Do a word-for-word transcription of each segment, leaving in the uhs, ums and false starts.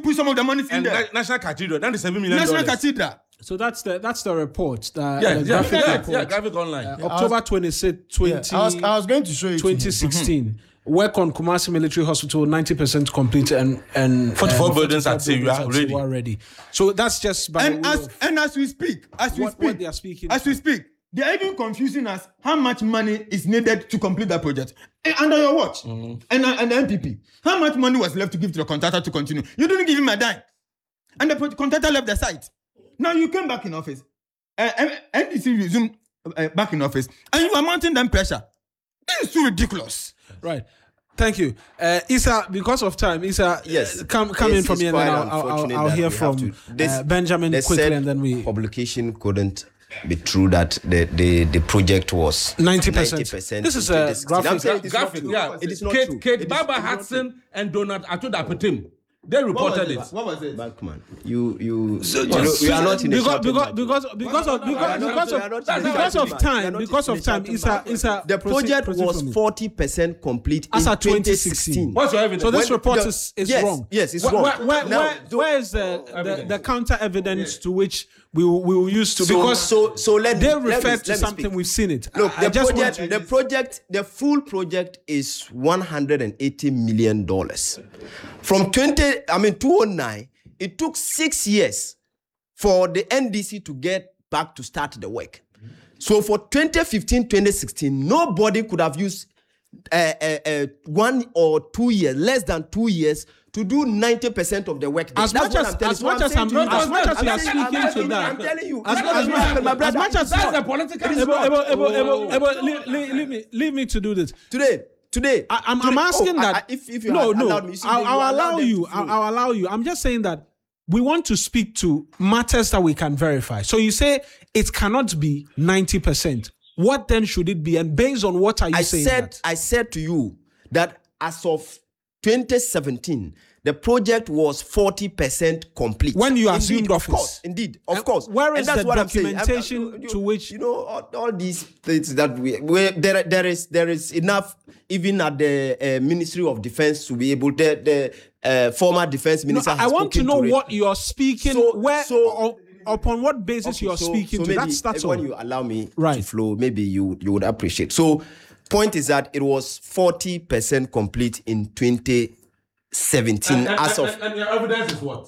put some of the money in and there. na- National Cathedral, ninety-seven million National dollars. Cathedral. So that's the that's the report. The, Yeah, the yeah, graphic yeah, report. yeah, graphic online. Uh, October twenty-sixth, twenty, Yeah, I was I was going to show you. twenty sixteen. Work on Kumasi Military Hospital, ninety percent complete, and and forty-four um, buildings at buildings Sewa already. Sewa already. So that's just by And the way as of and as we speak, as we what, speak, what they are speaking. as we speak, they are even confusing us how much money is needed to complete that project. Eh, under your watch, Mm-hmm. and uh, and the N P P, how much money was left to give to the contractor to continue? You didn't give him a dime, and the pro- contractor left the site. Now you came back in office, uh, N D C resumed uh, back in office, and you are mounting them pressure. This is so ridiculous. Right. Thank you, uh, Isa. Because of time, Isa, Yes. uh, come come It's- in from it's here, and then quite I'll, I'll, unfortunate I'll that hear we have from to- This- uh, Benjamin they quickly, said and then we publication couldn't be true that the the, the project was ninety percent. This is a graphic. I'm saying it is not Graphic, true. yeah. It is not Kate, true. Kate It is- Barbara it is not Hudson and Donald Atudapetim. They reported it. What was it? Backman, you you, So you know, just- we are not in a because shouting because match. because because of because not- because we are of not because in a of shouting match. We time are because not of in a time. shouting Isa match. Isa. The proceed- project proceed was from me. forty percent complete As in at twenty sixteen. What's your evidence? So this When report the- is, is yes, wrong. yes, it's where, wrong. Where, where, Now, where, so- where is the, the, the counter evidence to which we will, we will use to So- because so- so let me- they let me- refer let to me something speak. we've seen it. Look, I, the I just project, want the to, project, the full project is one hundred eighty million dollars. From twenty, I mean two oh nine, it took six years for the N D C to get back to start the work. So for twenty fifteen, twenty sixteen, nobody could have used uh, uh, uh, one or two years, less than two years, to do ninety percent of the work. As That's much what as- I'm telling as you. much I'm as saying I'm- to you- as much as I'm you are saying- speaking I'm to telling you- that- I'm telling you. as it's much not as- my- my as brother, much as- it's not. That's the political It is Ebo, not. Ebo, Ebo, Ebo, Oh. Ebo, leave, leave, leave me, leave me to do this. Today, today, I, I'm, today- I'm asking oh, I- that. I- if, if you no, had no, allowed me, you see, I'll, you I'll allowed allow them you. to flow. I'll, I'll allow you. I'm just saying that we want to speak to matters that we can verify. So you say it cannot be ninety percent. What then should it be? And based on what are you I saying? said, that? I said to you that as of twenty seventeen, the project was forty percent complete. When you Indeed, assumed of office. course, indeed, of And course. where And is that's the what I'm saying. I'm- I'm- documentation you- to which- you know all, all these things that we, we there there is there is enough even at the uh, Ministry of Defense to be able the the uh, former defense No, minister. I has want to spoken know it. what you're speaking. So- where so- or, upon what basis Okay, you're so- speaking so to? maybe That's that's all. when you allow me Right. to flow, maybe you you would appreciate. So, point is that it was forty percent complete in twenty seventeen And, as and, of. and, and your evidence is what?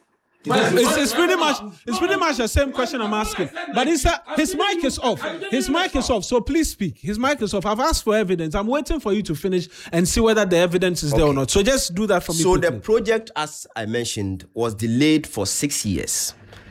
It's, it's pretty much it's pretty much the same question I'm asking. But it's a, his mic is off. His mic is off. So please speak. His mic is off. I've asked for evidence. I'm waiting for you to finish and see whether the evidence is there or not. So just do that for me. So quickly. the project, as I mentioned, was delayed for six years.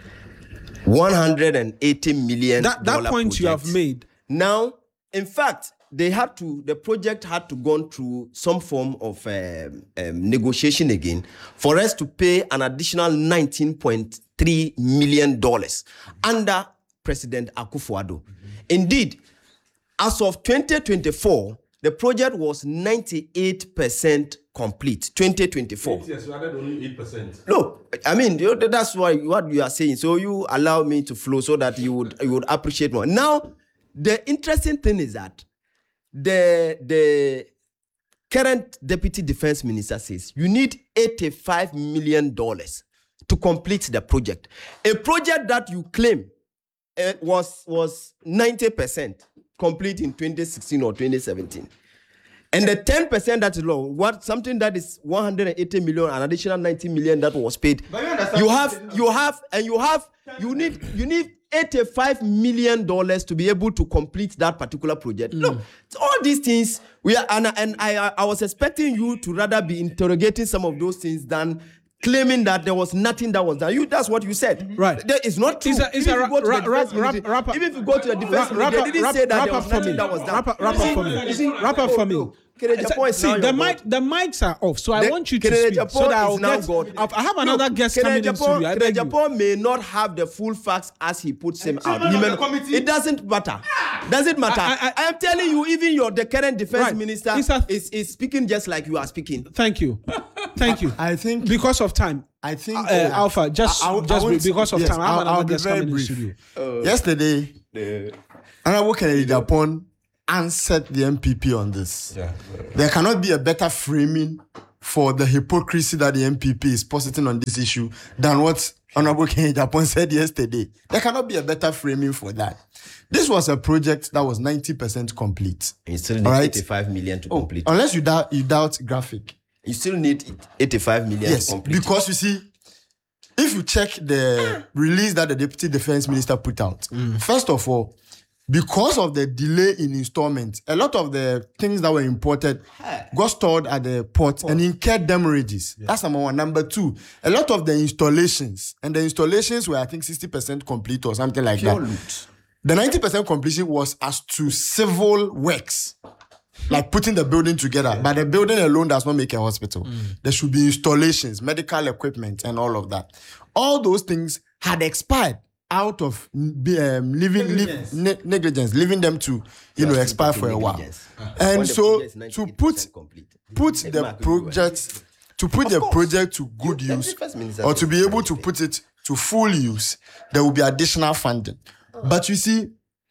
one hundred eighty million. that that point you have made. Now, in fact, they had to. The project had to go through some form of um, um, negotiation again for us to pay an additional nineteen point three million dollars under President Akufo-Addo. Indeed, as of twenty twenty-four, the project was ninety-eight percent complete. twenty twenty-four. Yes, you added only eight percent. Look, I mean, you- that's why what you are saying. So you allow me to flow so that you would you would appreciate more. Now, the interesting thing is that the the current deputy defense minister says you need eighty-five million dollars to complete the project. A project that you claim uh, was was ninety percent complete in twenty sixteen or twenty seventeen. And the ten percent that is low, what something that is one hundred eighty million, an additional ninety million that was paid. But you understand You what have, I'm saying you have, and you have, you need, you need eighty-five million dollars to be able to complete that particular project. Look, all these things we are, and, and I, I was expecting you to rather be interrogating some of those things than claiming that there was nothing that was done. You, that's what you said. Right. There is not true. It's a- it's Even a if you go to the ra- ra- defense rap- military- rap- even if you go to the defense, Wrap military, up, they didn't wrap, say that wrap there was up for nothing me. that was done. Wrap up, wrap You up see- for me. you see- Wrap up oh, for me. no. Kennedy It's- Japan is See, now the your mic, God. the mics are off, so I The- want you to Kennedy speak so Japan that I'll is now get. God. I'll- I have another Look, guest Kennedy coming in Japan, studio. I Kennedy beg you. Japan may not have the full facts as he puts them out. chairman He of may- the committee. It doesn't matter. Doesn't matter. I- I, I- am telling you, even your the current defense Right. minister It's a- is, is speaking just like you are speaking. Thank you, thank you. I think Because of time, I think uh, Alpha. Just, I- I- I just want to- because of yes, time, I have I'll- another I'll be guest very coming in brief. studio. Yesterday, Honorable Kennedy Japan answered the M P P on this. Yeah. There cannot be a better framing for the hypocrisy that the M P P is positing on this issue than what Honorable Kenny Japan said yesterday. There cannot be a better framing for that. This was a project that was ninety percent complete. You still need All right? eighty-five million to Oh, complete. unless you doubt, you doubt graphic. You still need eighty-five million Yes, to complete. because you see, if you check the release that the Deputy Defense Minister put out, first of all, because of the delay in installment, a lot of the things that were imported got stored at the port and incurred damages. That's number one. Number two, a lot of the installations, and the installations were, I think, sixty percent complete or something like Pure that. loot. The ninety percent completion was as to civil works, like putting the building together. But the building alone does not make a hospital. There should be installations, medical equipment, and all of that. All those things had expired out of um, leaving negligence. Ne- negligence, leaving them to you know expire for a while. Negligence. And When the so project is to ninety-eight put percent complete. put It the might be well. project to put the course. project to good You- use, the first minister or to said be able to anything. put it to full use, there will be additional funding. But you see,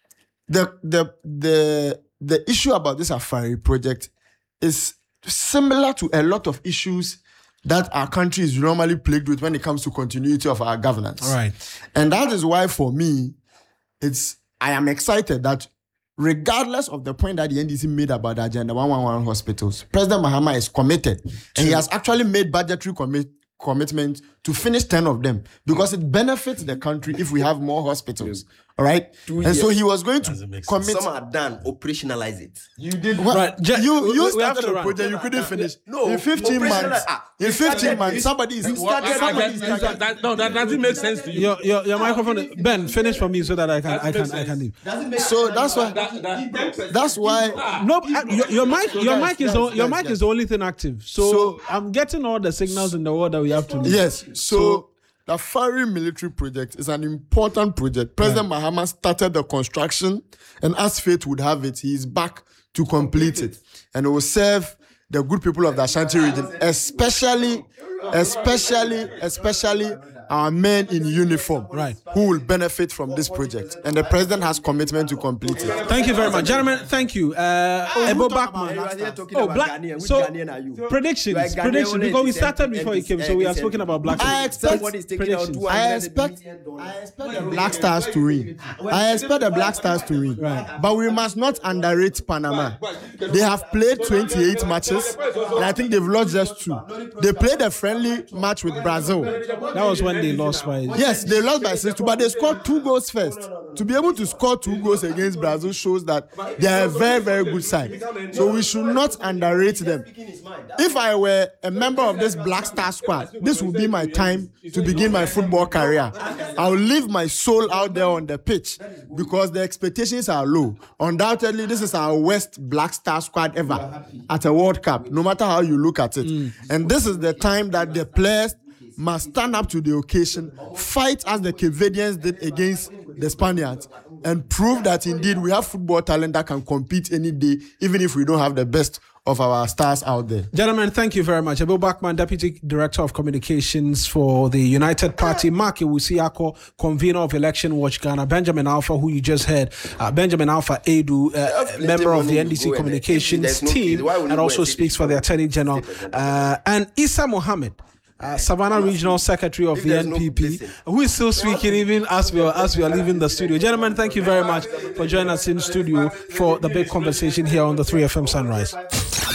the the the the issue about this Afari project is similar to a lot of issues that our country is normally plagued with when it comes to continuity of our governance. All right. And that is why, for me, it's I am excited that regardless of the point that the N D C made about the Agenda one one one hospitals, President Mahama is committed. And he has actually made budgetary commit, commitment to finish ten of them because it benefits the country if we have more hospitals. All right? And so he was going to commit. Some are done. Operationalize it. You did what? Right, Je- You, we- you we- we have started to a run. project you couldn't finish. No, in fifteen operational- months. ah, In you fifteen started- months, you- somebody is you somebody started- somebody is That- starting- that- no, that doesn't make sense to you. Your your your microphone, Ben. Finish for me so that I can I can I can leave. So that's why. That- that- That's why. No, uh, your, your mic your guys, mic is guys, o- your guys, mic guys. is the only thing active. So, So- I'm getting all the signals in the world that we have to. Yes. So, the Afari military project is an important project. President Mahama started the construction, and as fate would have it, he is back to complete it, and it will serve the good people of the Ashanti region, especially, especially, especially our men in uniform, Right. who will benefit from this project. And the president has commitment to complete it. Thank you very much, gentlemen. Thank you. Uh, Ebo Bachman. Oh, black. So predictions, predictions. Because we started before he came, so we are speaking about black. I expect predictions. I expect, I expect the Black Stars to win. I expect the Black Stars to win. Right. But we must not underrate Panama. They have played twenty-eight matches, and I think they've lost just two. They played a friendly match with Brazil. That was when they lost by. Yes, they lost by six, but they scored two goals first. To be able to score two goals against Brazil shows that they are a very, very good side. So we should not underrate them. If I were a member of this Black Star squad, this would be my time to begin my football career. I'll leave my soul out there on the pitch because the expectations are low. Undoubtedly, this is our worst Black Star squad ever at a World Cup, no matter how you look at it. And this is the time that the players must stand up to the occasion, fight as the Cape Verdeans did against the Spaniards, and prove that indeed we have football talent that can compete any day, even if we don't have the best of our stars out there. Gentlemen, thank you very much. Ebo Bachman, Deputy Director of Communications for the United Party, Mark Iwusiako, Convener of Election Watch Ghana, Benjamin Alpha, who you just heard, uh, Benjamin Alpha Edu, uh, member of the N D C Communications team, and also speaks for the Attorney General, uh, and Issa Mohammed, Uh, Savannah Regional Secretary of If the there's N no P P, listen. who is still speaking even as we are as we are leaving the studio. Gentlemen, thank you very much for joining us in studio for the big conversation here on the three F M Sunrise.